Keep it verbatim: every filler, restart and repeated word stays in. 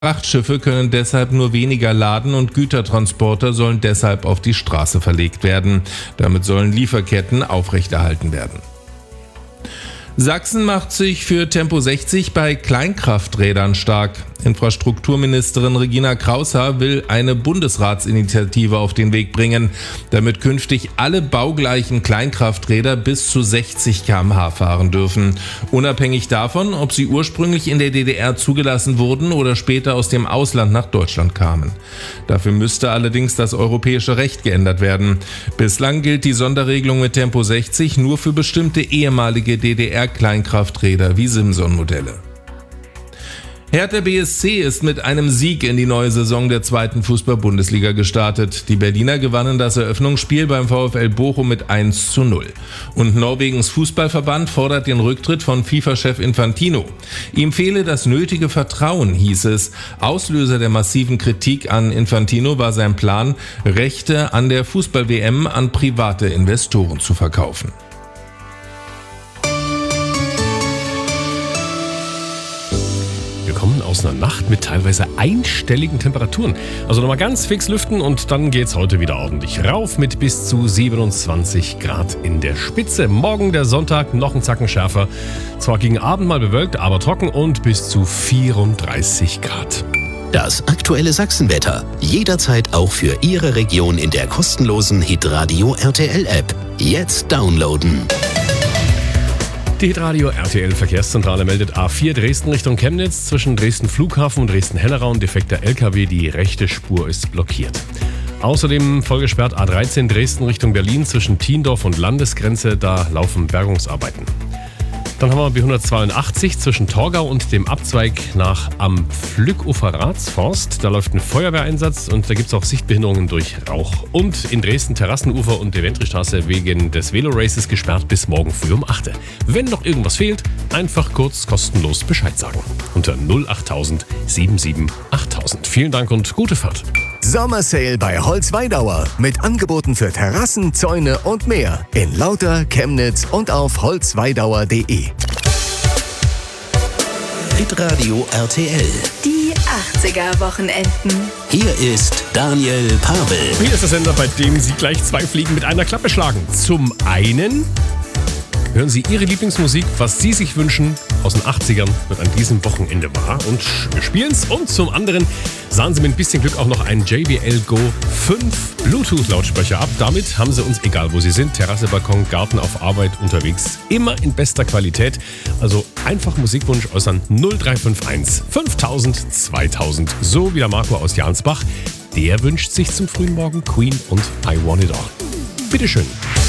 Frachtschiffe können deshalb nur weniger laden und Gütertransporter sollen deshalb auf die Straße verlegt werden. Damit sollen Lieferketten aufrechterhalten werden. Sachsen macht sich für Tempo sechzig bei Kleinkrafträdern stark. Infrastrukturministerin Regina Kraushaar will eine Bundesratsinitiative auf den Weg bringen, damit künftig alle baugleichen Kleinkrafträder bis zu sechzig Kilometer pro Stunde fahren dürfen. Unabhängig davon, ob sie ursprünglich in der D D R zugelassen wurden oder später aus dem Ausland nach Deutschland kamen. Dafür müsste allerdings das europäische Recht geändert werden. Bislang gilt die Sonderregelung mit Tempo sechzig nur für bestimmte ehemalige D D R-Kleinkrafträder wie Simson-Modelle. Hertha B S C ist mit einem Sieg in die neue Saison der zweiten Fußball-Bundesliga gestartet. Die Berliner gewannen das Eröffnungsspiel beim VfL Bochum mit eins zu null. Und Norwegens Fußballverband fordert den Rücktritt von FIFA-Chef Infantino. Ihm fehle das nötige Vertrauen, hieß es. Auslöser der massiven Kritik an Infantino war sein Plan, Rechte an der Fußball-W M an private Investoren zu verkaufen. Wir kommen aus einer Nacht mit teilweise einstelligen Temperaturen. Also nochmal ganz fix lüften und dann geht's heute wieder ordentlich rauf mit bis zu siebenundzwanzig Grad in der Spitze. Morgen der Sonntag noch ein Zacken schärfer. Zwar gegen Abend mal bewölkt, aber trocken und bis zu vierunddreißig Grad. Das aktuelle Sachsenwetter. Jederzeit auch für Ihre Region in der kostenlosen Hitradio R T L-App. Jetzt downloaden. Die Hitradio R T L Verkehrszentrale meldet A vier Dresden Richtung Chemnitz. Zwischen Dresden Flughafen und Dresden-Hellerau ein defekter L K W. Die rechte Spur ist blockiert. Außerdem vollgesperrt A dreizehn Dresden Richtung Berlin zwischen Thiendorf und Landesgrenze. Da laufen Bergungsarbeiten. Dann haben wir B hundertzweiundachtzig zwischen Torgau und dem Abzweig nach am Pflückufer Ratsforst. Da läuft ein Feuerwehreinsatz und da gibt es auch Sichtbehinderungen durch Rauch. Und in Dresden Terrassenufer und Deventrystraße wegen des Velo-Races gesperrt bis morgen früh um acht Uhr. Wenn noch irgendwas fehlt, einfach kurz kostenlos Bescheid sagen. Unter null acht tausend sieben sieben achttausend. Vielen Dank und gute Fahrt. Sommersale bei Holzweidauer mit Angeboten für Terrassen, Zäune und mehr in Lauter, Chemnitz und auf holzweidauer punkt de. Hitradio R T L. Die achtziger-Wochenenden. Hier ist Daniel Pavel. Hier ist der Sender, bei dem Sie gleich zwei Fliegen mit einer Klappe schlagen. Zum einen hören Sie Ihre Lieblingsmusik, was Sie sich wünschen, aus den achtzigern, was an diesem Wochenende war. Und wir spielen's. Und zum anderen sahen Sie mit ein bisschen Glück auch noch einen J B L Go fünf Bluetooth-Lautsprecher ab. Damit haben Sie uns, egal wo Sie sind, Terrasse, Balkon, Garten, auf Arbeit, unterwegs, immer in bester Qualität. Also einfach Musikwunsch äußern null drei fünf eins fünftausend zweitausend. So wie der Marco aus Jansbach. Der wünscht sich zum frühen Morgen Queen und I Want It All. Bitteschön.